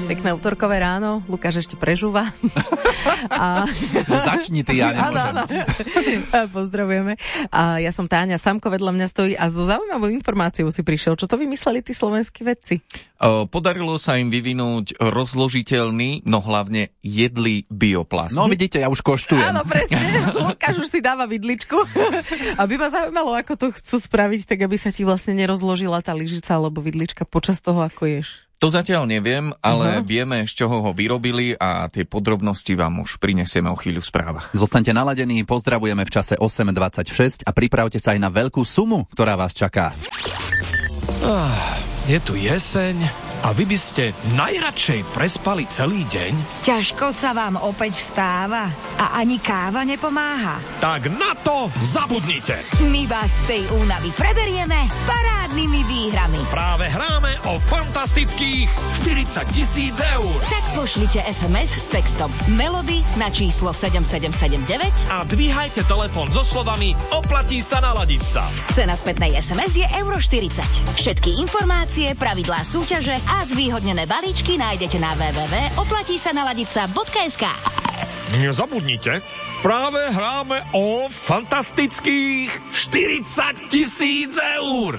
Pekné utorkové ráno, Lukáš ešte prežúva. Začni ty, ja nemôžem. Áno. Pozdravujeme. A ja som Táňa, Samko vedľa mňa stojí a so zaujímavou informáciou si prišiel. Čo to vymysleli tí slovenskí vedci? Podarilo sa im vyvinúť rozložiteľný, no hlavne jedlý bioplast. No vidíte, ja už koštujem. Áno, presne. Lukáš už si dáva vidličku. Aby ma zaujímalo, ako to chcú spraviť, tak aby sa ti vlastne nerozložila tá lyžica alebo vidlička počas toho, ako ješ. To zatiaľ neviem, ale vieme, z čoho ho vyrobili a tie podrobnosti vám už prinesieme o chvíľu v správach. Zostaňte naladení, pozdravujeme v čase 8.26 a pripravte sa aj na veľkú sumu, ktorá vás čaká. Je tu jeseň a vy by ste najradšej prespali celý deň? Ťažko sa vám opäť vstáva a ani káva nepomáha. Tak na to zabudnite! My vás z tej únavy preberieme parádnymi výhrami. Práve hráme o fantastických 40 000 eur. Tak pošlite SMS s textom Melody na číslo 7779 A dvíhajte telefón so slovami oplatí sa naladiť sa. Cena spätnej SMS je €40. Všetky informácie, pravidlá súťaže a zvýhodnené balíčky nájdete na www.oplatísanaladica.sk. Nezabudnite, práve hráme o fantastických 40 000 eur.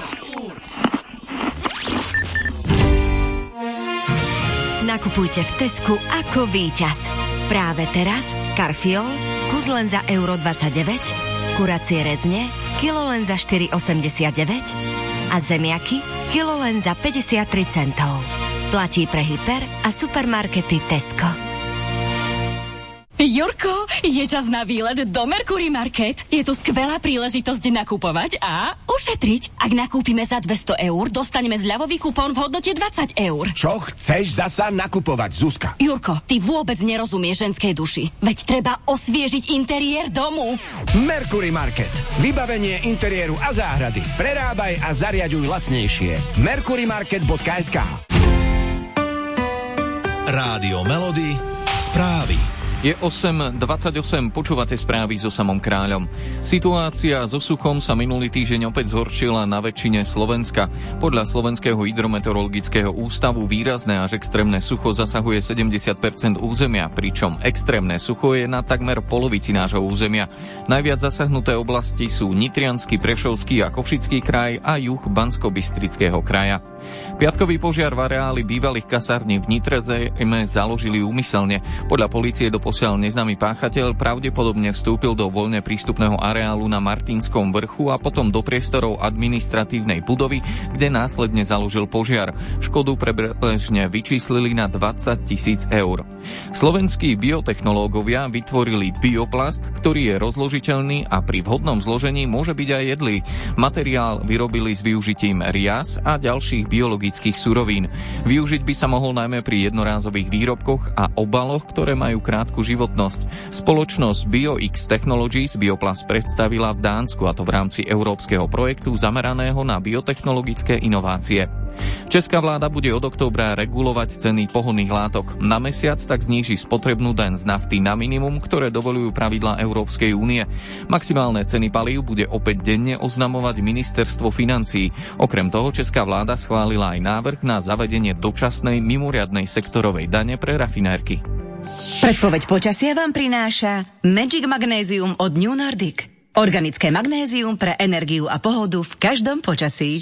Nakupujte v Tesku ako víťaz. Práve teraz Carfiol, kus len za €29, kuracie rezne, kilo len za 4,89 a zemiaky, kilo len za 53 centov. Platí pre hyper a supermarkety Tesco. Jurko, je čas na výlet do Mercury Market. Je tu skvelá príležitosť nakupovať a ušetriť. Ak nakúpime za 200 eur, dostaneme zľavový kupón v hodnote 20 eur. Čo chceš zasa nakupovať, Zuzka? Jurko, ty vôbec nerozumieš ženskej duši. Veď treba osviežiť interiér domu. Mercury Market. Vybavenie interiéru a záhrady. Prerábaj a zariaďuj lacnejšie. mercurymarket.sk. Rádio Melody. Správy. Je 8.28, počúvate správy so Samom Kráľom. Situácia so suchom sa minulý týždeň opäť zhoršila na väčšine Slovenska. Podľa Slovenského hydrometeorologického ústavu výrazné až extrémne sucho zasahuje 70% územia, pričom extrémne sucho je na takmer polovici nášho územia. Najviac zasahnuté oblasti sú Nitriansky, Prešovský a Košický kraj a juh Banskobystrického kraja. Piatkový požiar v areáli bývalých kasární v Nitre zrejme založili úmyselne. Podľa polície doposiaľ neznámy páchateľ pravdepodobne vstúpil do voľne prístupného areálu na Martinskom vrchu a potom do priestorov administratívnej budovy, kde následne založil požiar. Škodu prebežne vyčíslili na 20 000 eur. Slovenskí biotechnológovia vytvorili bioplast, ktorý je rozložiteľný a pri vhodnom zložení môže byť aj jedlý. Materiál vyrobili s využitím rias a ďalších biologických surovín. Využiť by sa mohol najmä pri jednorázových výrobkoch a obaloch, ktoré majú krátku životnosť. Spoločnosť BioX Technologies bioplast predstavila v Dánsku, a to v rámci európskeho projektu zameraného na biotechnologické inovácie. Česká vláda bude od októbra regulovať ceny pohonných látok. Na mesiac tak zníži spotrebnú daň z nafty na minimum, ktoré dovoľujú pravidlá Európskej únie. Maximálne ceny palív bude opäť denne oznamovať ministerstvo financií. Okrem toho česká vláda schválila aj návrh na zavedenie dočasnej mimoriadnej sektorovej dane pre rafinérky. Predpoveď počasia vám prináša Magic Magnézium od New Nordic. Organické magnézium pre energiu a pohodu v každom počasí.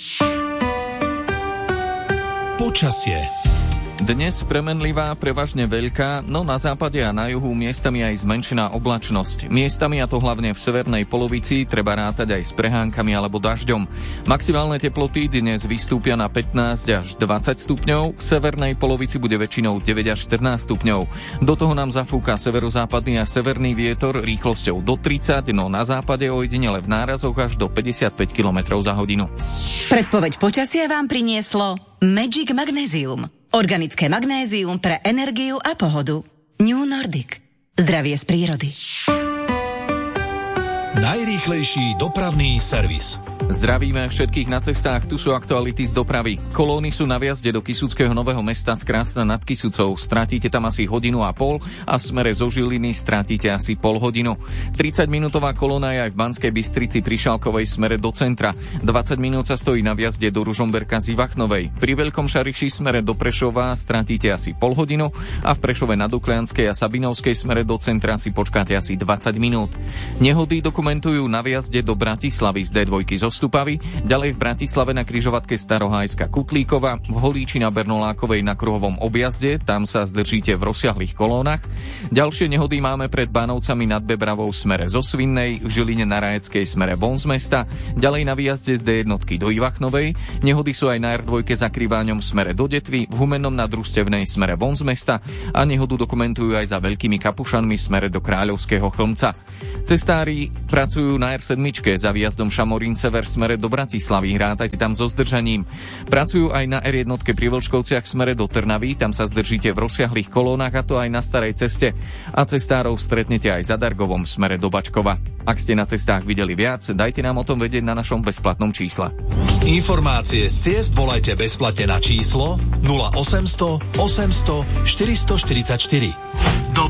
Počasie. Dnes premenlivá, prevažne veľká, no na západe a na juhu miestami aj zmenšená oblačnosť. Miestami, a to hlavne v severnej polovici, treba rátať aj s prehánkami alebo dažďom. Maximálne teploty dnes vystúpia na 15 až 20 stupňov, v severnej polovici bude väčšinou 9 až 14 stupňov. Do toho nám zafúka severozápadný a severný vietor rýchlosťou do 30, no na západe ojedinele v nárazoch až do 55 km za hodinu. Predpoveď počasia vám prinieslo Magic Magnézium. Organické magnézium pre energiu a pohodu. New Nordic. Zdravie z prírody. Najrýchlejší dopravný servis. Zdravíme všetkých na cestách, tu sú aktuality z dopravy. Kolóny sú na vjazde do Kysuckého Nového Mesta z Krásna nad Kysucou. Stratíte tam asi 1,5 hodiny a v smere zo Žiliny stratíte asi pol hodinu. 30-minútová kolóna je aj v Banskej Bystrici pri Šalkovej smere do centra. 20 minút sa stojí na vjazde do Ružomberka z Ivachnovej. Pri Veľkom Šariši smere do Prešova stratíte asi pol hodinu a v Prešove na Duklianskej a Sabinovskej smere do centra si počkáte asi 20 minút. Nehody dokumentujú na vjazde do Bratislavy z D2 zo Stupavy, ďalej v Bratislave na križovatke Starohájska Kutlíkova, v Holíči na Bernolákovej na kruhovom objazde, tam sa zdržíte v rozsiahlych kolónach. Ďalšie nehody máme pred Bánovcami nad Bebravou smere zo Svinnej, v Žiline na Rajeckej smere von z mesta, ďalej na výjazde z D1 do Ivachnovej. Nehody sú aj na R2 za Kriváňom smere do Detvy, v Humennom na Družstevnej smere von z mesta a nehodu dokumentujú aj za Veľkými Kapušanmi smere do Kráľovského Chlmca. Cestári pracujú na R7 za výjazdom Šamorín sever smere do Bratislavy, rátajte tam so zdržaním. Pracujú aj na R1 pri Vlčkovciach smere do Trnavy, tam sa zdržíte v rozsiahlých kolónach a to aj na starej ceste. A cestárov stretnete aj za Dargovom smere do Bačkova. Ak ste na cestách videli viac, dajte nám o tom vedieť na našom bezplatnom čísle. Informácie z ciest volajte bezplatne na číslo 0800 800 444.